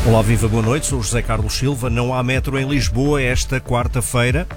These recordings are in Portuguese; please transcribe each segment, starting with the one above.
Olá, viva, boa noite, sou o José Carlos Silva. Não há metro em Lisboa esta quarta-feira.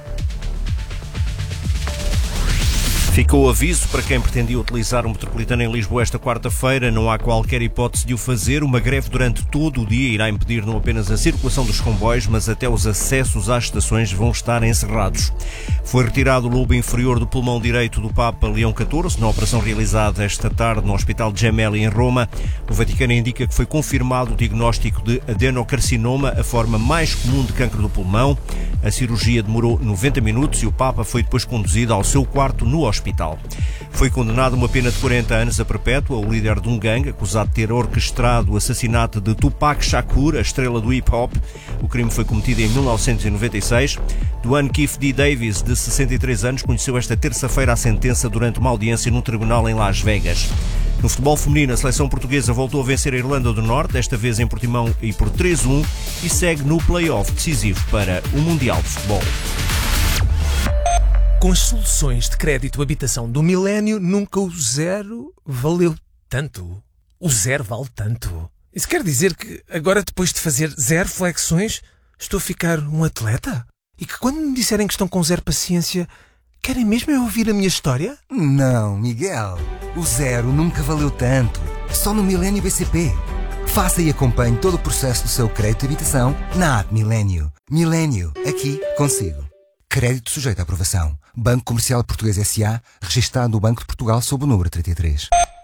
Ficou o aviso para quem pretendia utilizar o metropolitano em Lisboa esta quarta-feira. Não há qualquer hipótese de o fazer. Uma greve durante todo o dia irá impedir não apenas a circulação dos comboios, mas até os acessos às estações vão estar encerrados. Foi retirado o lobo inferior do pulmão direito do Papa Leão XIV, na operação realizada esta tarde no Hospital de Gemelli, em Roma. O Vaticano indica que foi confirmado o diagnóstico de adenocarcinoma, a forma mais comum de cancro do pulmão. A cirurgia demorou 90 minutos e o Papa foi depois conduzido ao seu quarto no hospital. Foi condenado a uma pena de 40 anos a perpétua o líder de um gangue acusado de ter orquestrado o assassinato de Tupac Shakur, a estrela do hip-hop. O crime foi cometido em 1996. Duane Keefe D. Davis, de 63 anos, conheceu esta terça-feira a sentença durante uma audiência num tribunal em Las Vegas. No futebol feminino, a seleção portuguesa voltou a vencer a Irlanda do Norte, desta vez em Portimão e por 3-1, e segue no play-off decisivo para o Mundial de Futebol. Com as soluções de crédito habitação do milénio, nunca o zero valeu tanto. O zero vale tanto. Isso quer dizer que agora, depois de fazer zero flexões, estou a ficar um atleta? E que quando me disserem que estão com zero paciência, querem mesmo eu ouvir a minha história? Não, Miguel. O zero nunca valeu tanto. Só no Milênio BCP. Faça e acompanhe todo o processo do seu crédito de habitação na app Milênio. Milênio, aqui consigo. Crédito sujeito à aprovação. Banco Comercial Português S.A., registado no Banco de Portugal sob o número 33.